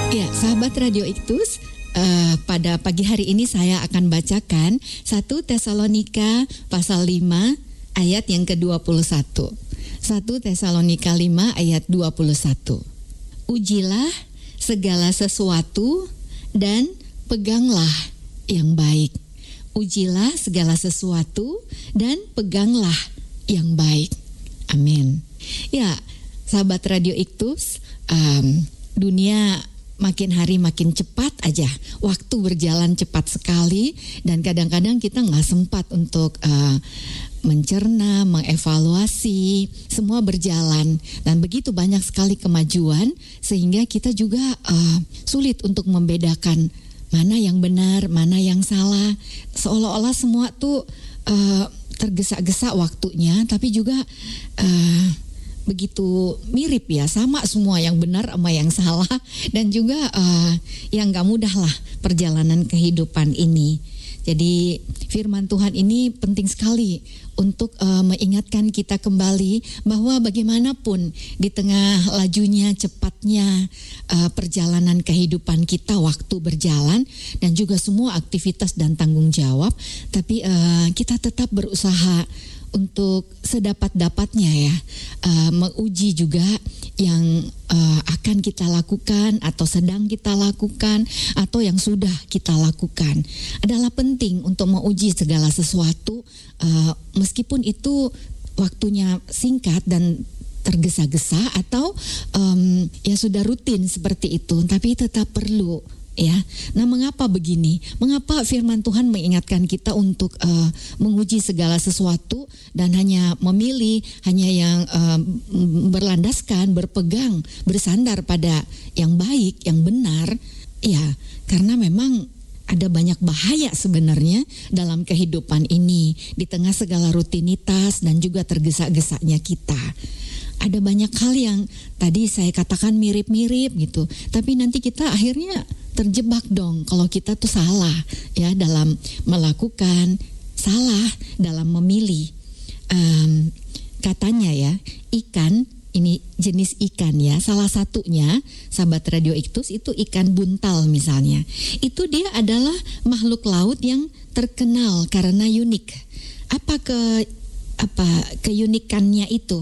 Ya, sahabat Radio Iktus, pada pagi hari ini saya akan bacakan 1 Tesalonika pasal 5 ayat yang ke-21. 1 Tesalonika 5 ayat 21. Ujilah segala sesuatu dan peganglah yang baik. Ujilah segala sesuatu dan peganglah yang baik. Amin. Ya, sahabat Radio Iktus, dunia makin hari makin cepat aja. Waktu berjalan cepat sekali dan kadang-kadang kita nggak sempat untuk mencerna, mengevaluasi, semua berjalan dan begitu banyak sekali kemajuan sehingga kita juga sulit untuk membedakan mana yang benar, mana yang salah. Seolah-olah semua tuh tergesa-gesa waktunya, tapi juga begitu mirip ya, sama semua yang benar sama yang salah dan juga yang gak mudah lah perjalanan kehidupan ini. Jadi firman Tuhan ini penting sekali untuk mengingatkan kita kembali bahwa bagaimanapun di tengah lajunya, cepatnya perjalanan kehidupan kita, waktu berjalan dan juga semua aktivitas dan tanggung jawab, tapi kita tetap berusaha untuk sedapat-dapatnya ya, menguji juga yang akan kita lakukan atau sedang kita lakukan atau yang sudah kita lakukan. Adalah penting untuk menguji segala sesuatu meskipun itu waktunya singkat dan tergesa-gesa atau ya sudah rutin seperti itu, tapi tetap perlu. Ya, nah mengapa begini? Mengapa firman Tuhan mengingatkan kita untuk menguji segala sesuatu dan hanya memilih hanya yang berlandaskan, berpegang, bersandar pada yang baik, yang benar? Ya, karena memang ada banyak bahaya sebenarnya dalam kehidupan ini di tengah segala rutinitas dan juga tergesa-gesanya kita. Ada banyak hal yang tadi saya katakan mirip-mirip gitu, tapi nanti kita akhirnya terjebak dong kalau kita tuh salah ya dalam melakukan, salah dalam memilih. Katanya ya, ikan, ini jenis ikan ya, salah satunya sahabat Radio Iktus itu ikan buntal misalnya. Itu dia adalah makhluk laut yang terkenal karena unik. Apa keunikannya itu?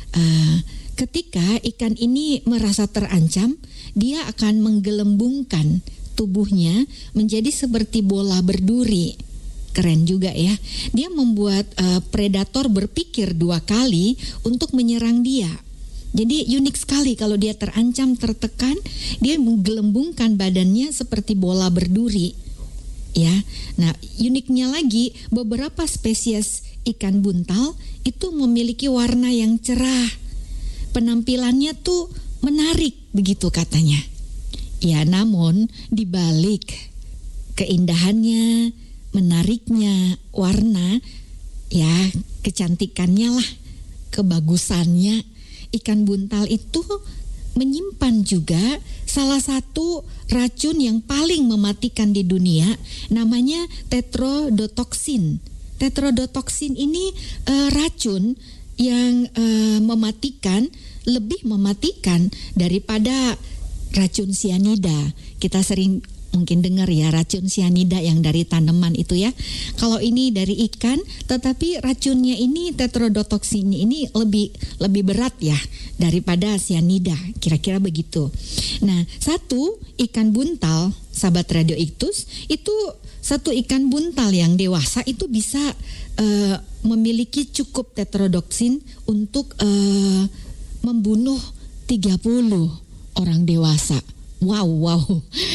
Ketika ikan ini merasa terancam, dia akan menggelembungkan tubuhnya menjadi seperti bola berduri. Keren juga ya. Dia membuat predator berpikir 2 kali untuk menyerang dia. Jadi unik sekali kalau dia terancam, tertekan, dia menggelembungkan badannya seperti bola berduri. Ya. Nah, uniknya lagi beberapa spesies ikan buntal itu memiliki warna yang cerah. Penampilannya tuh menarik begitu katanya. Ya, namun di balik keindahannya, menariknya warna, ya kecantikannya lah, kebagusannya, ikan buntal itu menyimpan juga salah satu racun yang paling mematikan di dunia, namanya tetrodotoksin. Tetrodotoksin ini racun yang mematikan, lebih mematikan daripada racun sianida. Kita sering mungkin dengar ya racun sianida yang dari tanaman itu ya. Kalau ini dari ikan, tetapi racunnya ini tetrodotoksin ini lebih berat ya daripada sianida, kira-kira begitu. Nah, satu ikan buntal, sahabat Radio Iktus, itu satu ikan buntal yang dewasa itu bisa memiliki cukup tetrodotoksin untuk membunuh 30 orang dewasa. Wow.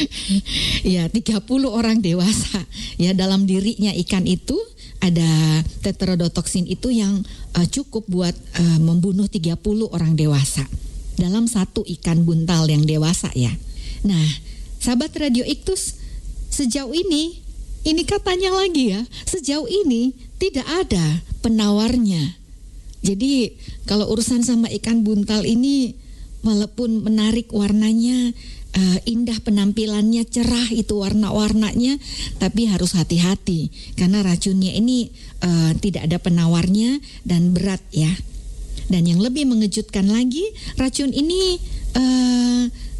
Ya, 30 orang dewasa. Ya, dalam dirinya ikan itu ada tetrodotoksin itu yang cukup buat membunuh 30 orang dewasa dalam satu ikan buntal yang dewasa ya. Nah, sahabat Radio Iktus, sejauh ini katanya lagi ya, sejauh ini tidak ada penawarnya. Jadi kalau urusan sama ikan buntal ini, walaupun menarik warnanya, indah penampilannya, cerah itu warna-warnanya, tapi harus hati-hati karena racunnya ini tidak ada penawarnya dan berat ya. Dan yang lebih mengejutkan lagi, racun ini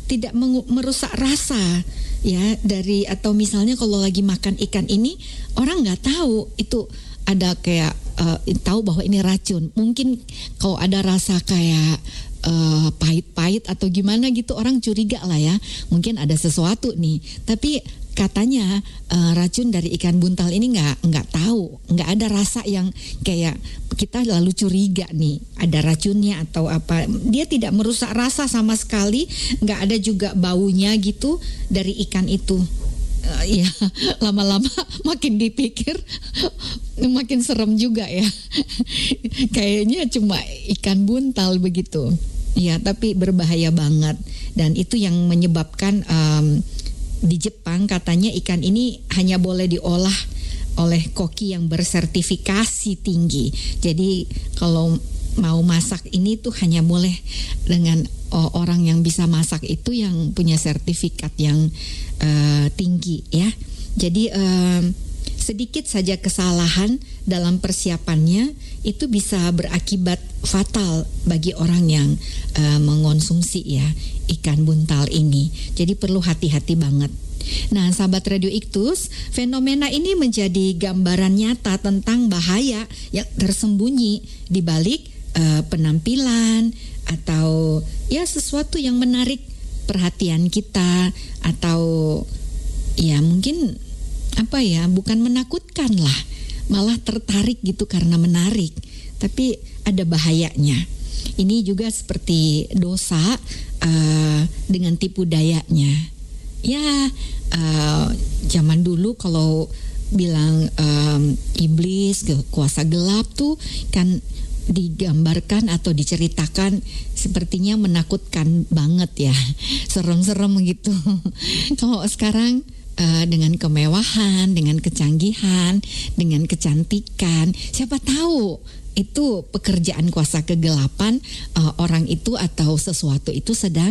tidak merusak rasa ya dari, atau misalnya kalau lagi makan ikan ini orang nggak tahu itu ada kayak tahu bahwa ini racun. Mungkin kalau ada rasa kayak pahit-pahit atau gimana gitu orang curiga lah ya, mungkin ada sesuatu nih. Tapi katanya racun dari ikan buntal ini nggak tahu, nggak ada rasa yang kayak kita lalu curiga nih ada racunnya atau apa. Dia tidak merusak rasa sama sekali, nggak ada juga baunya gitu dari ikan itu. Ya lama-lama makin dipikir makin serem juga ya. Kayaknya cuma ikan buntal begitu. Ya, tapi berbahaya banget. Dan itu yang menyebabkan di Jepang katanya ikan ini hanya boleh diolah oleh koki yang bersertifikasi tinggi. Jadi kalau mau masak ini tuh hanya boleh dengan orang yang bisa masak itu yang punya sertifikat yang tinggi ya. Jadi sedikit saja kesalahan dalam persiapannya itu bisa berakibat fatal bagi orang yang mengonsumsi ya ikan buntal ini. Jadi perlu hati-hati banget. Nah, sahabat Radio Iktus, fenomena ini menjadi gambaran nyata tentang bahaya yang tersembunyi di balik penampilan atau ya sesuatu yang menarik perhatian kita, atau ya mungkin apa ya, bukan menakutkan lah, malah tertarik gitu karena menarik, tapi ada bahayanya. Ini juga seperti dosa dengan tipu dayanya. Ya zaman dulu kalau bilang iblis, kuasa gelap tuh kan digambarkan atau diceritakan sepertinya menakutkan banget ya, serem-serem gitu. Kalau sekarang dengan kemewahan, dengan kecanggihan, dengan kecantikan, siapa tahu itu pekerjaan kuasa kegelapan, orang itu atau sesuatu itu sedang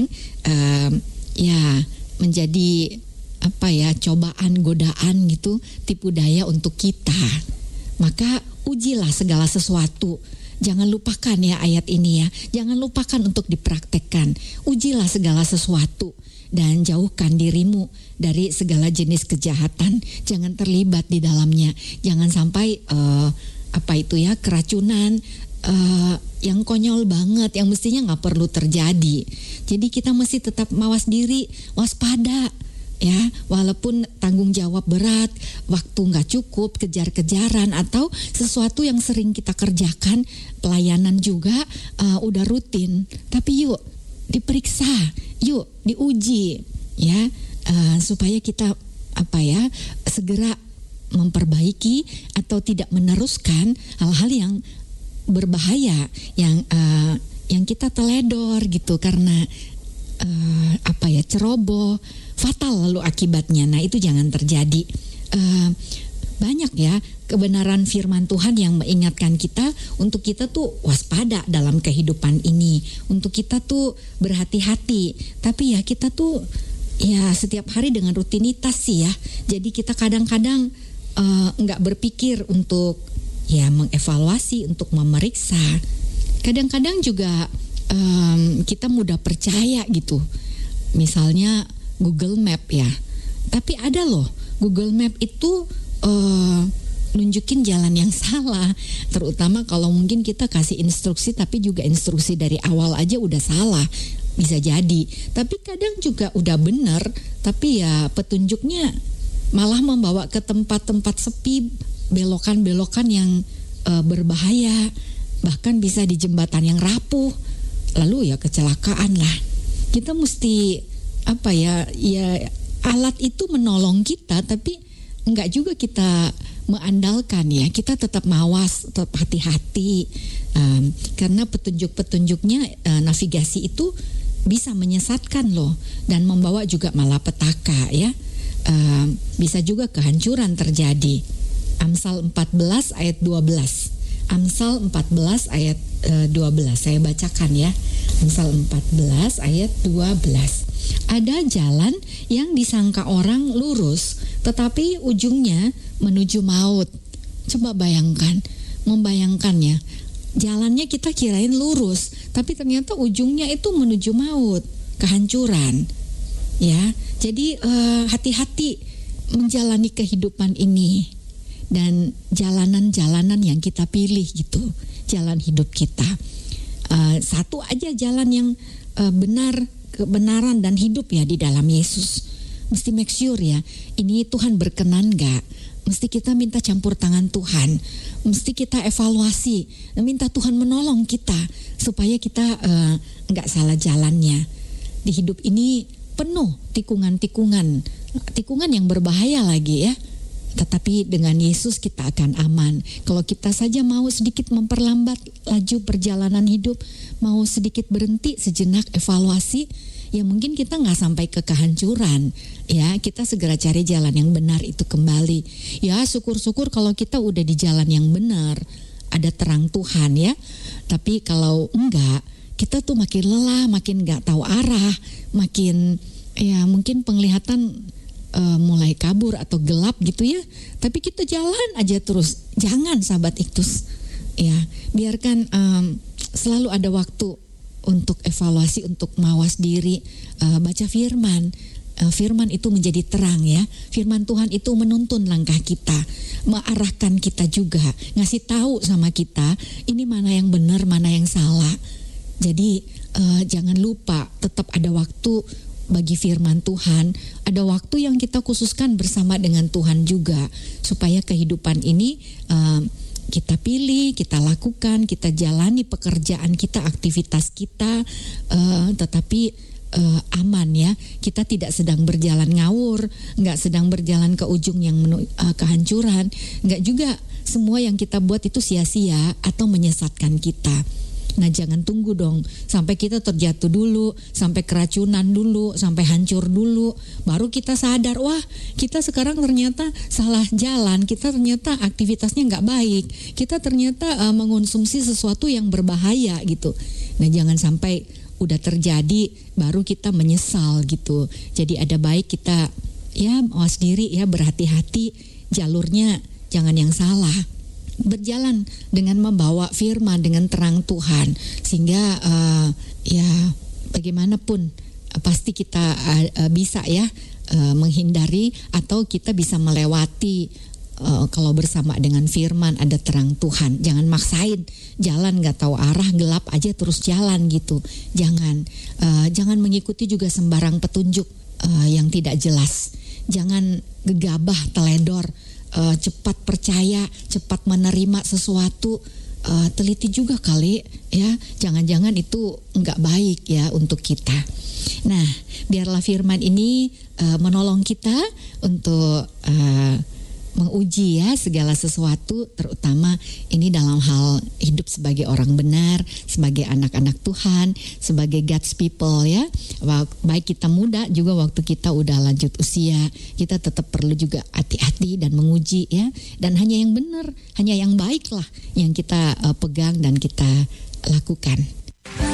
ya menjadi apa ya, cobaan, godaan gitu, tipu daya untuk kita. Maka ujilah segala sesuatu. Jangan lupakan ya ayat ini ya. Jangan lupakan untuk dipraktekkan. Ujilah segala sesuatu dan jauhkan dirimu dari segala jenis kejahatan. Jangan terlibat di dalamnya. Jangan sampai apa itu ya, keracunan yang konyol banget, yang mestinya nggak perlu terjadi. Jadi kita mesti tetap mawas diri, waspada. Ya, walaupun tanggung jawab berat, waktu nggak cukup, kejar-kejaran atau sesuatu yang sering kita kerjakan, pelayanan juga udah rutin. Tapi yuk diperiksa, yuk diuji, ya supaya kita apa ya, segera memperbaiki atau tidak meneruskan hal-hal yang berbahaya, yang kita teledor gitu karena apa ya, ceroboh, fatal lalu akibatnya. Nah, itu jangan terjadi. Banyak ya kebenaran firman Tuhan yang mengingatkan kita untuk kita tuh waspada dalam kehidupan ini, untuk kita tuh berhati-hati. Tapi ya kita tuh ya setiap hari dengan rutinitas sih ya. Jadi kita kadang-kadang nggak berpikir untuk ya mengevaluasi, untuk memeriksa. Kadang-kadang juga kita mudah percaya gitu. Misalnya Google Map ya. Tapi ada loh, Google Map itu nunjukin jalan yang salah. Terutama kalau mungkin kita kasih instruksi, tapi juga instruksi dari awal aja udah salah. Bisa jadi. Tapi kadang juga udah benar, tapi ya petunjuknya malah membawa ke tempat-tempat sepi, belokan-belokan yang berbahaya. Bahkan bisa di jembatan yang rapuh. Lalu ya kecelakaan lah. Kita mesti apa ya, alat itu menolong kita, tapi enggak juga kita mengandalkan ya. Kita tetap mawas, tetap hati-hati, karena petunjuk-petunjuknya navigasi itu bisa menyesatkan loh, dan membawa juga malapetaka ya. Bisa juga kehancuran terjadi. Amsal 14 ayat 12. Amsal 14 ayat 12. Saya bacakan ya. Amsal 14 ayat 12. Ada jalan yang disangka orang lurus, tetapi ujungnya menuju maut. Coba bayangkan, membayangkannya. Jalannya kita kirain lurus, tapi ternyata ujungnya itu menuju maut, kehancuran. Ya, jadi hati-hati menjalani kehidupan ini dan jalanan-jalanan yang kita pilih gitu, jalan hidup kita. Satu aja jalan yang benar, kebenaran dan hidup ya di dalam Yesus. Mesti make sure ya, ini Tuhan berkenan gak? Mesti kita minta campur tangan Tuhan. Mesti kita evaluasi, minta Tuhan menolong kita supaya kita gak salah jalannya. Di hidup ini penuh tikungan yang berbahaya lagi ya. Tetapi dengan Yesus kita akan aman. Kalau kita saja mau sedikit memperlambat laju perjalanan hidup, mau sedikit berhenti sejenak evaluasi, ya mungkin kita nggak sampai ke kehancuran. Ya, kita segera cari jalan yang benar itu kembali. Ya, syukur-syukur kalau kita udah di jalan yang benar, ada terang Tuhan ya. Tapi kalau enggak, kita tuh makin lelah, makin nggak tahu arah, makin ya mungkin penglihatan mulai kabur atau gelap gitu ya. Tapi kita jalan aja terus. Jangan sahabat Iktus. Ya, biarkan selalu ada waktu untuk evaluasi, untuk mawas diri, baca firman. Firman itu menjadi terang ya. Firman Tuhan itu menuntun langkah kita, mengarahkan kita juga, ngasih tahu sama kita ini mana yang benar, mana yang salah. Jadi jangan lupa tetap ada waktu bagi firman Tuhan, ada waktu yang kita khususkan bersama dengan Tuhan juga, supaya kehidupan ini kita pilih, kita lakukan, kita jalani pekerjaan kita, aktivitas kita, tetapi aman ya. Kita tidak sedang berjalan ngawur, nggak sedang berjalan ke ujung yang kehancuran, nggak juga semua yang kita buat itu sia-sia atau menyesatkan kita. Nah, jangan tunggu dong sampai kita terjatuh dulu, sampai keracunan dulu, sampai hancur dulu, baru kita sadar, wah kita sekarang ternyata salah jalan, kita ternyata aktivitasnya nggak baik, kita ternyata mengonsumsi sesuatu yang berbahaya gitu. Nah, jangan sampai udah terjadi baru kita menyesal gitu. Jadi ada baik kita ya mawas diri ya, berhati-hati jalurnya, jangan yang salah. Berjalan dengan membawa firman, dengan terang Tuhan, sehingga ya bagaimanapun pasti kita bisa ya menghindari atau kita bisa melewati kalau bersama dengan firman ada terang Tuhan. Jangan maksain jalan nggak tahu arah, gelap aja terus jalan gitu. Jangan mengikuti juga sembarang petunjuk yang tidak jelas. Jangan gegabah, teledor, cepat percaya, cepat menerima sesuatu, teliti juga kali ya, jangan-jangan itu nggak baik ya untuk kita. Nah, biarlah firman ini menolong kita untuk menguji ya segala sesuatu, terutama ini dalam hal hidup sebagai orang benar, sebagai anak-anak Tuhan, sebagai God's people ya. Baik kita muda juga waktu kita udah lanjut usia, kita tetap perlu juga hati-hati dan menguji ya. Dan hanya yang benar, hanya yang baik lah yang kita pegang dan kita lakukan.